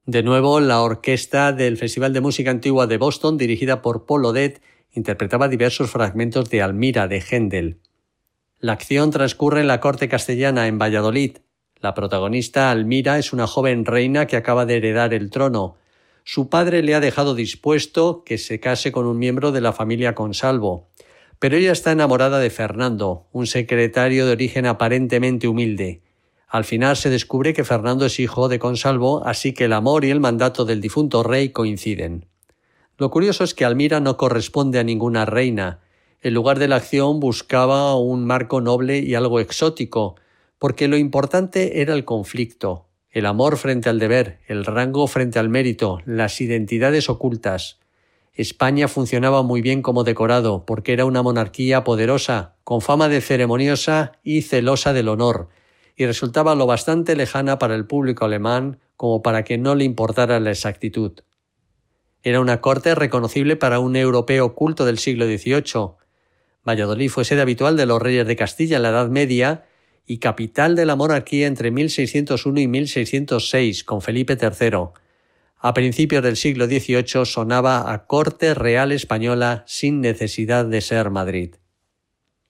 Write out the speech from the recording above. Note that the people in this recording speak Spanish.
De nuevo, la orquesta del Festival de Música Antigua de Boston, dirigida por Paul Odette, interpretaba diversos fragmentos de Almira de Händel. La acción transcurre en la corte castellana en Valladolid. La protagonista, Almira, es una joven reina que acaba de heredar el trono. Su padre le ha dejado dispuesto que se case con un miembro de la familia Consalvo, pero ella está enamorada de Fernando, un secretario de origen aparentemente humilde. Al final se descubre que Fernando es hijo de Consalvo, así que el amor y el mandato del difunto rey coinciden. Lo curioso es que Almira no corresponde a ninguna reina. El lugar de la acción buscaba un marco noble y algo exótico, porque lo importante era el conflicto, el amor frente al deber, el rango frente al mérito, las identidades ocultas. España funcionaba muy bien como decorado, porque era una monarquía poderosa, con fama de ceremoniosa y celosa del honor, y resultaba lo bastante lejana para el público alemán como para que no le importara la exactitud. Era una corte reconocible para un europeo culto del siglo XVIII. Valladolid fue sede habitual de los reyes de Castilla en la Edad Media y capital de la monarquía entre 1601 y 1606 con Felipe III. A principios del siglo XVIII sonaba a corte real española sin necesidad de ser Madrid.